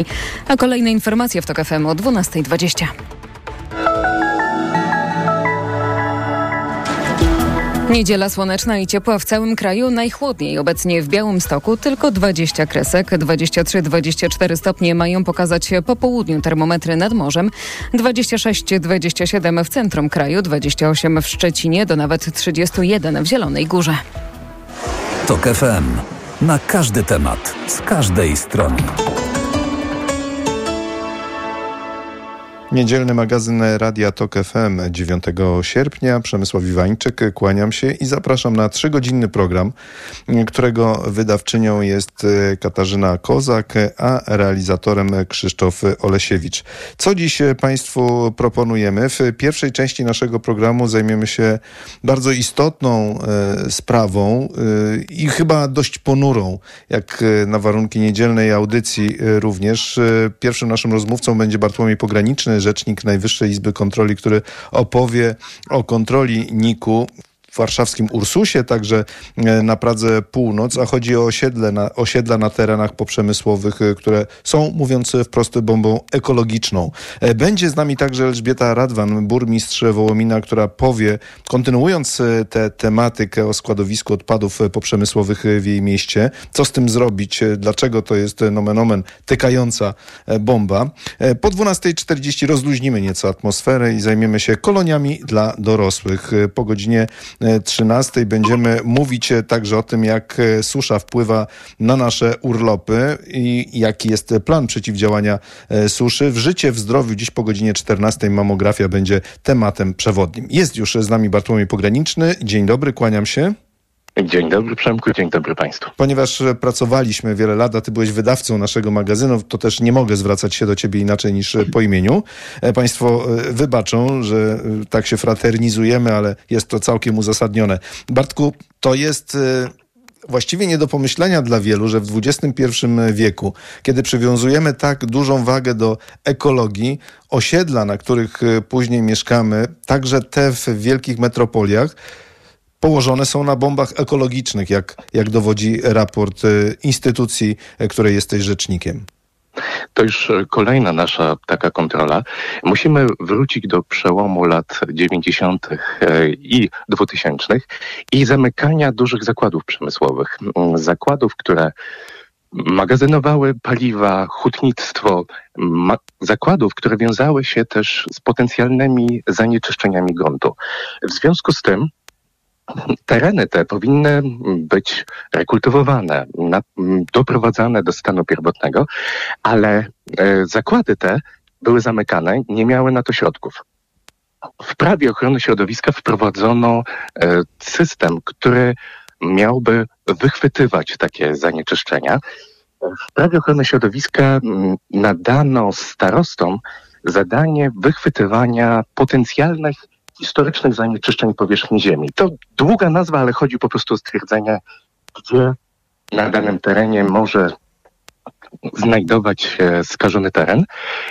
A kolejne informacje w TOK FM o 12:20. Niedziela słoneczna i ciepła w całym kraju, najchłodniej obecnie w Białymstoku, tylko 20 kresek, 23-24 stopnie mają pokazać po południu termometry nad morzem, 26-27 w centrum kraju, 28 w Szczecinie, do nawet 31 w Zielonej Górze. TOK FM. Na każdy temat, z każdej strony. Niedzielny magazyn Radia TOK FM 9 sierpnia. Przemysław Iwańczyk, kłaniam się i zapraszam na 3-godzinny program, którego wydawczynią jest Katarzyna Kozak, a realizatorem Krzysztof Olesiewicz. Co dziś Państwu proponujemy? W pierwszej części naszego programu zajmiemy się bardzo istotną sprawą i chyba dość ponurą, jak na warunki niedzielnej audycji również. Pierwszym naszym rozmówcą będzie Bartłomiej Pograniczny, rzecznik Najwyższej Izby Kontroli, który opowie o kontroli NIK-u w warszawskim Ursusie, także na Pradze Północ, a chodzi o osiedla na terenach poprzemysłowych, które są, mówiąc wprost, bombą ekologiczną. Będzie z nami także Elżbieta Radwan, burmistrz Wołomina, która powie, kontynuując tę tematykę o składowisku odpadów poprzemysłowych w jej mieście, co z tym zrobić, dlaczego to jest nomen omen tykająca bomba. Po 12:40 rozluźnimy nieco atmosferę i zajmiemy się koloniami dla dorosłych. Po godzinie 13 będziemy mówić także o tym, jak susza wpływa na nasze urlopy i jaki jest plan przeciwdziałania suszy. W Życie w zdrowiu dziś po godzinie 14 mamografia będzie tematem przewodnim. Jest już z nami Bartłomiej Pograniczny. Dzień dobry, kłaniam się. Dzień dobry, Przemku, dzień dobry Państwu. Ponieważ pracowaliśmy wiele lat, a Ty byłeś wydawcą naszego magazynu, to też nie mogę zwracać się do Ciebie inaczej niż po imieniu. Państwo wybaczą, że tak się fraternizujemy, ale jest to całkiem uzasadnione. Bartku, to jest właściwie nie do pomyślenia dla wielu, że w XXI wieku, kiedy przywiązujemy tak dużą wagę do ekologii, osiedla, na których później mieszkamy, także te w wielkich metropoliach, położone są na bombach ekologicznych, jak dowodzi raport instytucji, której jesteś rzecznikiem. To już kolejna nasza taka kontrola. Musimy wrócić do przełomu lat 90. i 2000. i zamykania dużych zakładów przemysłowych. Zakładów, które magazynowały paliwa, hutnictwo, zakładów, które wiązały się też z potencjalnymi zanieczyszczeniami gruntu. W związku z tym tereny te powinny być rekultywowane, doprowadzane do stanu pierwotnego, ale zakłady te były zamykane, nie miały na to środków. W prawie ochrony środowiska wprowadzono system, który miałby wychwytywać takie zanieczyszczenia. W prawie ochrony środowiska nadano starostom zadanie wychwytywania potencjalnych historycznych zanieczyszczeń powierzchni ziemi. To długa nazwa, ale chodzi po prostu o stwierdzenie, gdzie na danym terenie może znajdować się skażony teren.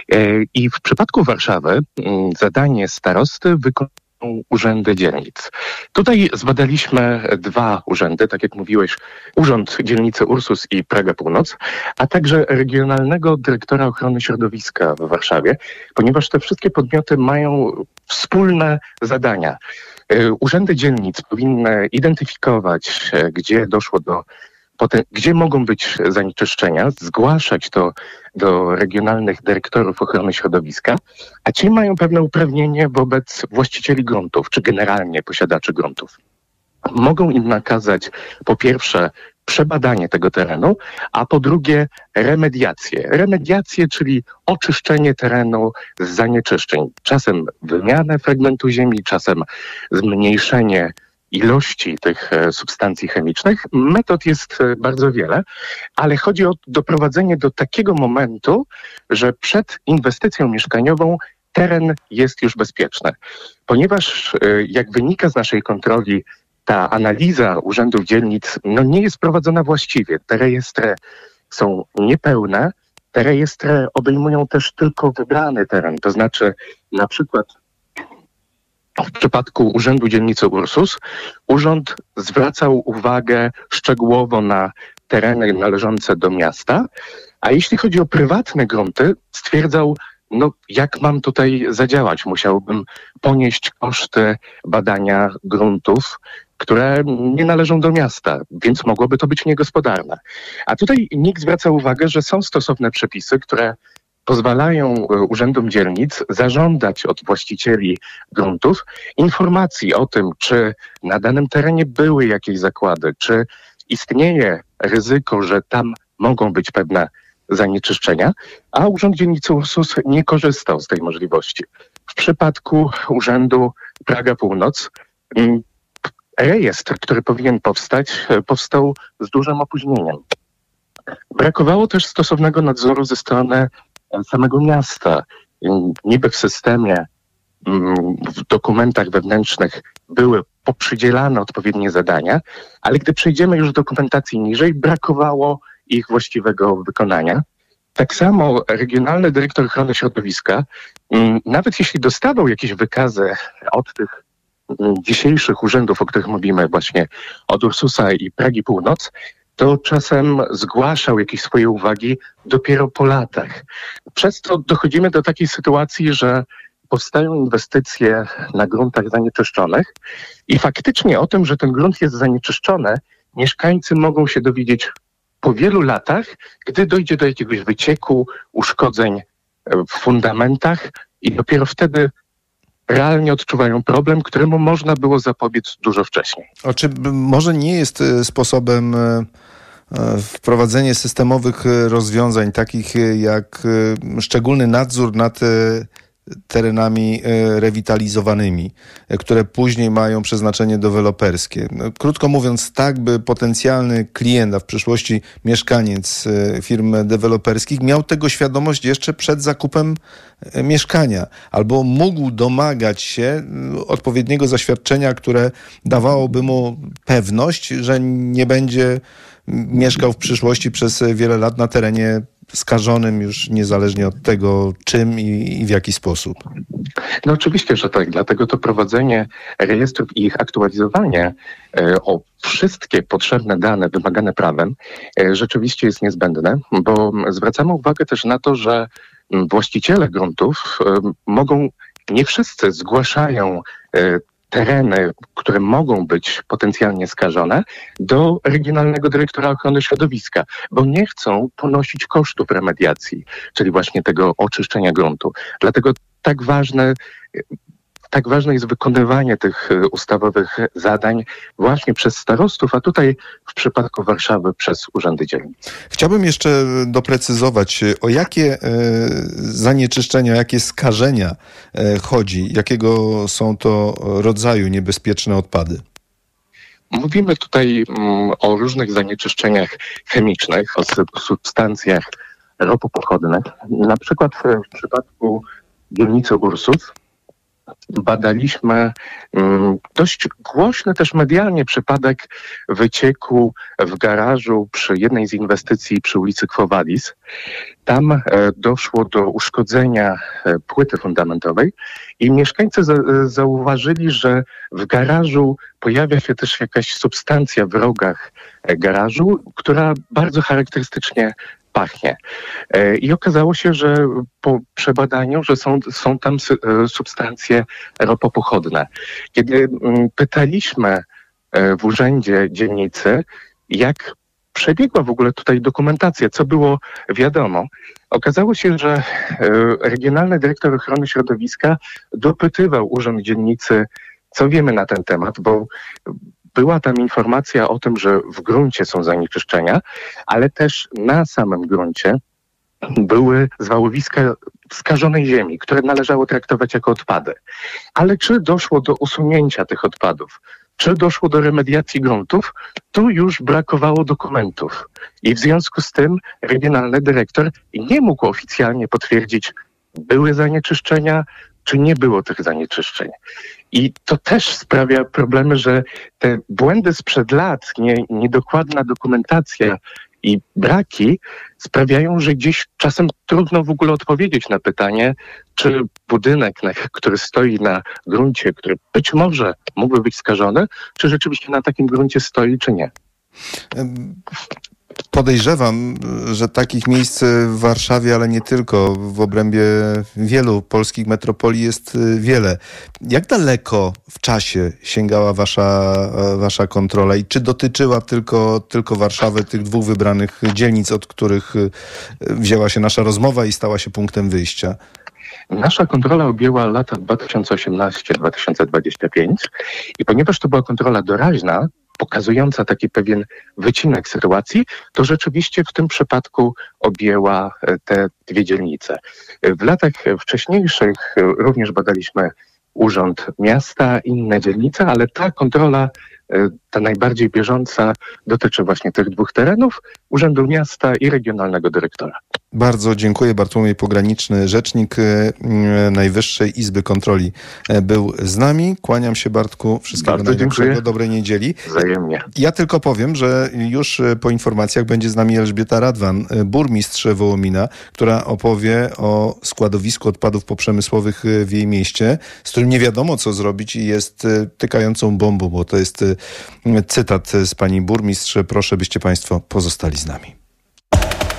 I w przypadku Warszawy zadanie starosty wykonują urzędy dzielnic. Tutaj zbadaliśmy 2 urzędy, tak jak mówiłeś, Urząd Dzielnicy Ursus i Praga Północ, a także Regionalnego Dyrektora Ochrony Środowiska w Warszawie, ponieważ te wszystkie podmioty mają wspólne zadania. Urzędy dzielnic powinny identyfikować, gdzie doszło gdzie mogą być zanieczyszczenia, zgłaszać to do regionalnych dyrektorów ochrony środowiska, a ci mają pewne uprawnienie wobec właścicieli gruntów, czy generalnie posiadaczy gruntów. Mogą im nakazać, po pierwsze, przebadanie tego terenu, a po drugie remediację. Remediację, czyli oczyszczenie terenu z zanieczyszczeń. Czasem wymianę fragmentu ziemi, czasem zmniejszenie ilości tych substancji chemicznych. Metod jest bardzo wiele, ale chodzi o doprowadzenie do takiego momentu, że przed inwestycją mieszkaniową teren jest już bezpieczny. Ponieważ, jak wynika z naszej kontroli, ta analiza urzędów dzielnic nie jest prowadzona właściwie. Te rejestry są niepełne. Te rejestry obejmują też tylko wybrany teren. To znaczy, na przykład w przypadku Urzędu Dzielnicy Ursus, urząd zwracał uwagę szczegółowo na tereny należące do miasta, A jeśli chodzi o prywatne grunty, stwierdzał, no jak mam tutaj zadziałać? Musiałbym ponieść koszty badania gruntów, które nie należą do miasta, więc mogłoby to być niegospodarne. A tutaj NIK zwraca uwagę, że są stosowne przepisy, które pozwalają urzędom dzielnic zażądać od właścicieli gruntów informacji o tym, czy na danym terenie były jakieś zakłady, czy istnieje ryzyko, że tam mogą być pewne zanieczyszczenia, a Urząd Dzielnicy Ursus nie korzystał z tej możliwości. W przypadku Urzędu Praga Północ rejestr, który powinien powstać, powstał z dużym opóźnieniem. Brakowało też stosownego nadzoru ze strony samego miasta. Niby w systemie, w dokumentach wewnętrznych były poprzydzielane odpowiednie zadania, ale gdy przejdziemy już do dokumentacji niżej, brakowało ich właściwego wykonania. Tak samo regionalny dyrektor ochrony środowiska, nawet jeśli dostawał jakieś wykazy od tych dzisiejszych urzędów, o których mówimy właśnie, od Ursusa i Pragi Północ, to czasem zgłaszał jakieś swoje uwagi dopiero po latach. Przez to dochodzimy do takiej sytuacji, że powstają inwestycje na gruntach zanieczyszczonych i faktycznie o tym, że ten grunt jest zanieczyszczony, mieszkańcy mogą się dowiedzieć po wielu latach, gdy dojdzie do jakiegoś wycieku, uszkodzeń w fundamentach i dopiero wtedy realnie odczuwają problem, któremu można było zapobiec dużo wcześniej. A czy może nie jest sposobem wprowadzenie systemowych rozwiązań, takich jak szczególny nadzór nad terenami rewitalizowanymi, które później mają przeznaczenie deweloperskie. Krótko mówiąc, tak by potencjalny klient, a w przyszłości mieszkaniec firm deweloperskich miał tego świadomość jeszcze przed zakupem mieszkania, albo mógł domagać się odpowiedniego zaświadczenia, które dawałoby mu pewność, że nie będzie mieszkał w przyszłości przez wiele lat na terenie skażonym już niezależnie od tego, czym i w jaki sposób. No oczywiście, że tak. Dlatego to prowadzenie rejestrów i ich aktualizowanie o wszystkie potrzebne dane wymagane prawem rzeczywiście jest niezbędne, bo zwracamy uwagę też na to, że właściciele gruntów mogą, nie wszyscy zgłaszają tereny, które mogą być potencjalnie skażone, do regionalnego dyrektora ochrony środowiska, bo nie chcą ponosić kosztów remediacji, czyli właśnie tego oczyszczenia gruntu. Dlatego tak ważne jest wykonywanie tych ustawowych zadań właśnie przez starostów, a tutaj w przypadku Warszawy przez urzędy dzielnic. Chciałbym jeszcze doprecyzować, o jakie zanieczyszczenia, jakie skażenia chodzi, jakiego są to rodzaju niebezpieczne odpady. Mówimy tutaj o różnych zanieczyszczeniach chemicznych, o substancjach ropopochodnych. Na przykład w przypadku dzielnicy Ursus badaliśmy dość głośny też medialnie przypadek wycieku w garażu przy jednej z inwestycji przy ulicy Quo Vadis. Tam doszło do uszkodzenia płyty fundamentowej i mieszkańcy zauważyli, że w garażu pojawia się też jakaś substancja w rogach garażu, która bardzo charakterystycznie pachnie. I okazało się, że po przebadaniu, że są tam substancje ropopochodne. Kiedy pytaliśmy w urzędzie dzielnicy, jak przebiegła w ogóle tutaj dokumentacja, co było wiadomo, okazało się, że regionalny dyrektor ochrony środowiska dopytywał urząd dzielnicy, co wiemy na ten temat, bo była tam informacja o tym, że w gruncie są zanieczyszczenia, ale też na samym gruncie były zwałowiska skażonej ziemi, które należało traktować jako odpady. Ale czy doszło do usunięcia tych odpadów, czy doszło do remediacji gruntów, tu już brakowało dokumentów. I w związku z tym regionalny dyrektor nie mógł oficjalnie potwierdzić, były zanieczyszczenia, czy nie było tych zanieczyszczeń. I to też sprawia problemy, że te błędy sprzed lat, niedokładna dokumentacja i braki sprawiają, że gdzieś czasem trudno w ogóle odpowiedzieć na pytanie, czy budynek, który stoi na gruncie, który być może mógłby być skażony, czy rzeczywiście na takim gruncie stoi, czy nie. Podejrzewam, że takich miejsc w Warszawie, ale nie tylko, w obrębie wielu polskich metropolii jest wiele. Jak daleko w czasie sięgała wasza kontrola i czy dotyczyła tylko Warszawy, tych dwóch wybranych dzielnic, od których wzięła się nasza rozmowa i stała się punktem wyjścia? Nasza kontrola objęła lata 2018-2025 i ponieważ to była kontrola doraźna, pokazująca taki pewien wycinek sytuacji, to rzeczywiście w tym przypadku objęła te dwie dzielnice. W latach wcześniejszych również badaliśmy Urząd Miasta, inne dzielnice, ale ta kontrola, ta najbardziej bieżąca, dotyczy właśnie tych dwóch terenów, Urzędu Miasta i Regionalnego Dyrektora. Bardzo dziękuję. Bartłomiej Pograniczny, rzecznik Najwyższej Izby Kontroli był z nami. Kłaniam się, Bartku. Wszystkiego Bardzo najlepszego. dziękuję. Dobrej niedzieli. Wzajemnie. Ja tylko powiem, że już po informacjach będzie z nami Elżbieta Radwan, burmistrz Wołomina, która opowie o składowisku odpadów poprzemysłowych w jej mieście, z którym nie wiadomo co zrobić i jest tykającą bombą, bo to jest cytat z pani burmistrz. Proszę, byście państwo pozostali z nami.